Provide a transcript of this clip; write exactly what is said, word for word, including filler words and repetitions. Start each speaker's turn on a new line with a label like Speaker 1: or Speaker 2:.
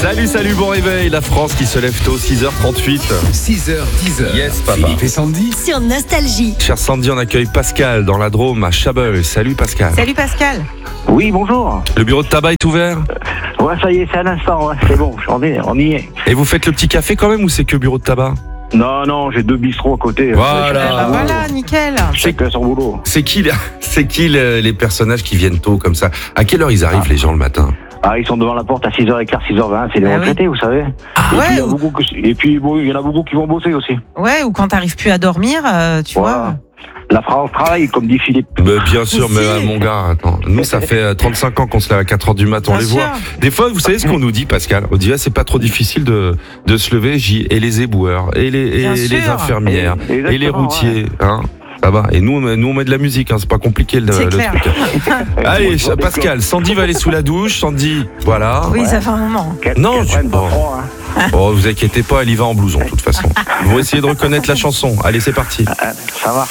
Speaker 1: Salut, salut, bon réveil. La France qui se lève tôt, six heures trente-huit.
Speaker 2: six heures, dix heures.
Speaker 1: Yes, papa.
Speaker 2: Philippe et Sandy.
Speaker 3: Sur Nostalgie.
Speaker 1: Cher Sandy, on accueille Pascal dans la Drôme à Chabeul. Salut Pascal.
Speaker 4: Salut Pascal.
Speaker 5: Oui, bonjour.
Speaker 1: Le bureau de tabac est ouvert?
Speaker 5: Ouais, ça y est, c'est à l'instant, ouais, c'est bon, on y, on y est.
Speaker 1: Et vous faites le petit café quand même ou c'est que bureau de tabac?
Speaker 5: Non, non, j'ai deux bistrots à côté.
Speaker 1: Voilà.
Speaker 4: Ah, voilà, nickel.
Speaker 5: Chacun son boulot.
Speaker 1: C'est qui, les- c'est qui les, les personnages qui viennent tôt comme ça? À quelle heure ils arrivent les gens le matin?
Speaker 5: Ah, ils sont devant la porte à six heures quinze, six heures vingt, c'est les
Speaker 4: Ah oui.
Speaker 5: retraités, vous savez. et,
Speaker 4: ouais,
Speaker 5: puis, il y a
Speaker 4: ou-
Speaker 5: beaucoup que- et puis, bon, il y en a beaucoup qui vont bosser aussi.
Speaker 4: Ouais, ou quand t'arrives plus à dormir, euh, tu
Speaker 5: Voilà.
Speaker 4: vois.
Speaker 5: La France travaille, comme dit Philippe.
Speaker 1: Mais bien sûr,
Speaker 4: Si.
Speaker 1: mais euh, mon gars, attends. Nous, ça fait euh, trente-cinq ans qu'on se lève à quatre heures du matin, on
Speaker 4: Bien
Speaker 1: les
Speaker 4: sûr.
Speaker 1: voit. Des fois, vous savez ce qu'on nous dit, Pascal? On dit, ah, c'est pas trop difficile de, de se lever, J. Et les éboueurs, et les, et
Speaker 4: Bien
Speaker 1: les
Speaker 4: sûr.
Speaker 1: infirmières,
Speaker 5: Et-
Speaker 1: et, les
Speaker 5: exactement,
Speaker 1: routiers, hein. Ça va. Et nous, on- nous, on met de la musique, hein. C'est pas compliqué le,
Speaker 4: C'est
Speaker 1: le
Speaker 4: clair.
Speaker 1: truc. Allez,
Speaker 5: Je vois des
Speaker 1: Pascal, Sandy va aller sous la douche. Sandy, voilà.
Speaker 4: Oui, ça fait un moment.
Speaker 5: Qu'elle-
Speaker 1: Non,
Speaker 5: qu'elle
Speaker 1: je-
Speaker 5: prenne pas
Speaker 1: bon.
Speaker 5: froid, hein.
Speaker 1: Oh, vous inquiétez pas, elle y va en blouson, de toute façon. Vous essayez de reconnaître la chanson. Allez, c'est parti.
Speaker 5: Ça marche.